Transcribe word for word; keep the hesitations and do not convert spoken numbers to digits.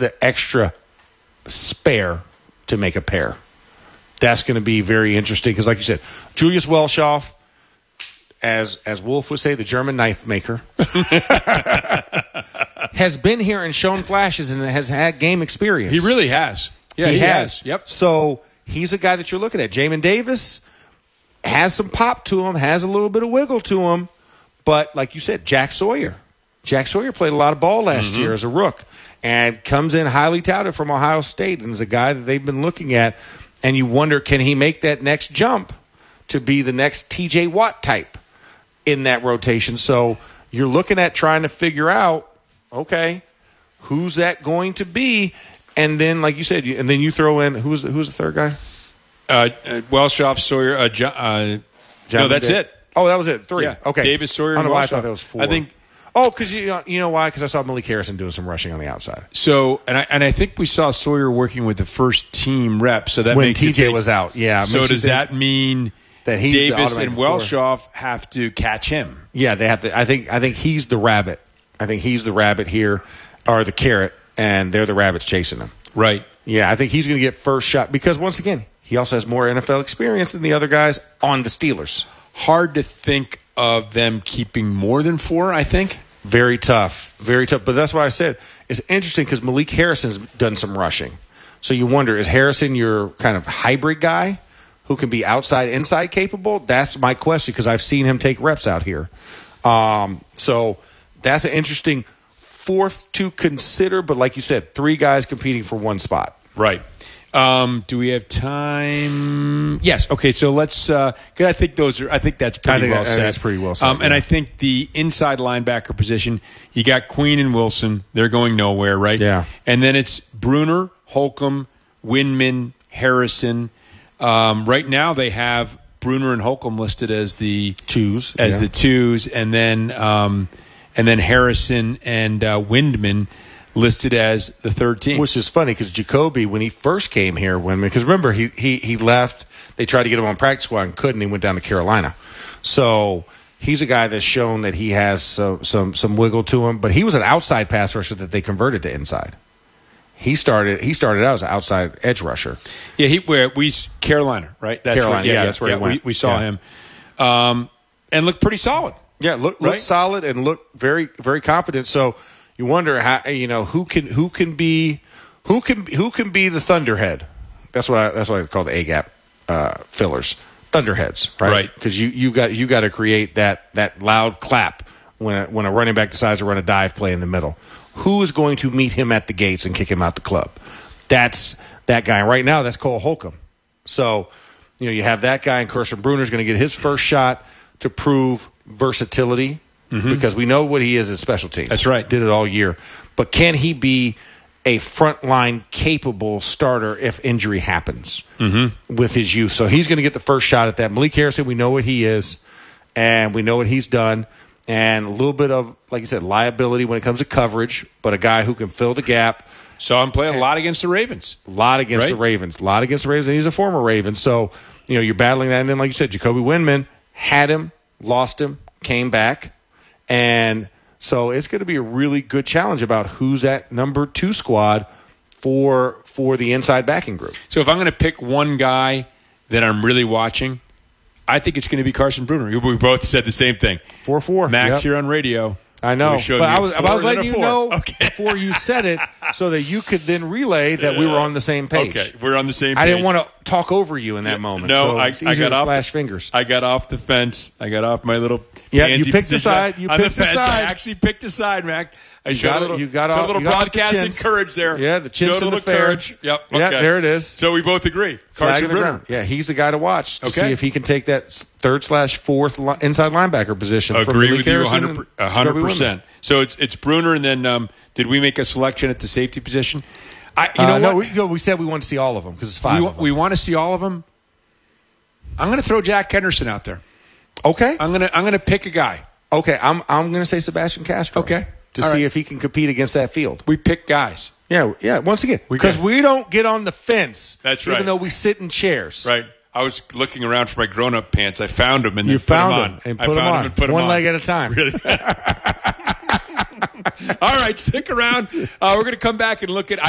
the extra spare to make a pair? That's going to be very interesting because, like you said, Julius Welschof, as as Wolf would say, the German knife maker, has been here and shown flashes and has had game experience. He really has. Yeah, he, he has. has. Yep. So he's a guy that you're looking at. Jamin Davis has some pop to him, has a little bit of wiggle to him, but like you said, Jack Sawyer. Jack Sawyer played a lot of ball last mm-hmm. year as a rook and comes in highly touted from Ohio State and is a guy that they've been looking at. And you wonder, can he make that next jump to be the next T J Watt type in that rotation? So you're looking at trying to figure out, okay, who's that going to be? And then, like you said, you, and then you throw in, who's, who's the third guy? Uh, uh, Welschof, Sawyer, uh, jo- uh, no, that's Day- it. Oh, that was it. Three. Yeah. Okay. Davis, Sawyer, I don't and know why I Welschof. thought that was four. I think. Oh, because you know, you know why? Because I saw Malik Harrison doing some rushing on the outside. So, and I and I think we saw Sawyer working with the first team rep. So that when makes T J think, was out, yeah. So does that mean that he's Davis the and floor? Welschof have to catch him? Yeah, they have to. I think. I think he's the rabbit. I think he's the rabbit here, or the carrot, and they're the rabbits chasing him. Right. Yeah, I think he's going to get first shot because once again, he also has more N F L experience than the other guys on the Steelers. Hard to think of them keeping more than four, I think. Very tough. Very tough. But that's why I said it's interesting because Malik Harrison's done some rushing. So you wonder, is Harrison your kind of hybrid guy who can be outside, inside capable? That's my question because I've seen him take reps out here. Um, so that's an interesting fourth to consider. But like you said, three guys competing for one spot. Right. Um, do we have time? Yes. Okay. So let's. Uh, 'cause I think those are. I think that's pretty I think well that, said. That's pretty well said. Um, yeah. And I think the inside linebacker position, you got Queen and Wilson. They're going nowhere, right? Yeah. And then it's Bruner, Holcomb, Windman, Harrison. Um, right now they have Bruner and Holcomb listed as the twos, as yeah. the twos, and then um, and then Harrison and uh, Windman listed as the third team. Which is funny because Jacoby, when he first came here, when because remember he, he he left, they tried to get him on practice squad and couldn't. He went down to Carolina, so he's a guy that's shown that he has some some some wiggle to him. But he was an outside pass rusher that they converted to inside. He started he started out as an outside edge rusher. Yeah, he where we Carolina, right? That's Carolina, where, yeah, yeah, yeah, that's where yeah, he went. We, we saw Yeah. him, um, and looked pretty solid. Yeah, look Right? look solid and look very very competent. So. You wonder how you know who can who can be who can who can be the thunderhead. That's what I, that's what I call the A gap uh, fillers, thunderheads, right? Right. Because you you got you got to create that that loud clap when a, when a running back decides to run a dive play in the middle. Who is going to meet him at the gates and kick him out the club? That's that guy. Right now, that's Cole Holcomb. So you know you have that guy, and Carson Bruner is going to get his first shot to prove versatility. Mm-hmm. Because we know what he is at special teams. That's right. Did it all year. But can he be a frontline capable starter if injury happens mm-hmm. with his youth? So he's going to get the first shot at that. Malik Harrison, we know what he is, and we know what he's done. And a little bit of, like you said, liability when it comes to coverage, but a guy who can fill the gap. Saw him play a lot against the Ravens. A lot against right? the Ravens. A lot against the Ravens, and he's a former Raven. So, you know, you're battling that. And then, like you said, Jacoby Windman had him, lost him, came back. And so it's going to be a really good challenge about who's that number two squad for for the inside backing group. So if I'm going to pick one guy that I'm really watching, I think it's going to be Carson Bruner. We both said the same thing. four four. Max Yep. here on radio. I know, but I was, I was letting you four. know okay. before you said it so that you could then relay that we were on the same page. Okay, we're on the same page. I didn't want to talk over you in that yeah, moment. No, so I, it's I easier got to off flash the, fingers. I got off the fence. I got off my little Yeah, you pansy picked a position side. You on picked the a fence. side. I actually picked a side, Mac. I You showed got a it. little, You got showed off- a little you got off the broadcasting chins. courage there. Yeah, the chins showed a and the little fair. courage. Yep. Yeah, okay. there it is. So we both agree. Flag Carson in the Bruner. ground. Yeah, he's the guy to watch to Okay. see if he can take that third slash fourth li- inside linebacker position. from Agree Malik with you Harrison one and hundred Jacoby percent. So it's it's Bruner, and then um, did we make a selection at the safety position? I, you Uh, know no, what? we, no, we said we want to see all of them because it's five. we, of them. we want to see all of them. I'm going to throw Jack Henderson out there. Okay, I'm going to I'm going to pick a guy. okay. I'm I'm going to say Sebastian Castro. Okay. to All see right. if he can compete against that field. We pick guys. Yeah, yeah. Once again, We because can. we don't get on the fence. That's even right. though we sit in chairs. Right. I was looking around for my grown-up pants. I found them and You then put found them them on. and I put them found on. them and put them One on. leg at a time. Really? All right, stick around. Uh, we're going to come back and look at. I